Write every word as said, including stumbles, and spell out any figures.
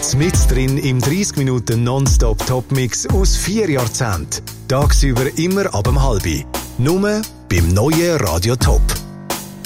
Mit drin im dreissig Minuten Nonstop Topmix aus vier Jahrzehnten. Tagsüber immer ab dem halbi. Nur beim neuen Radio Top.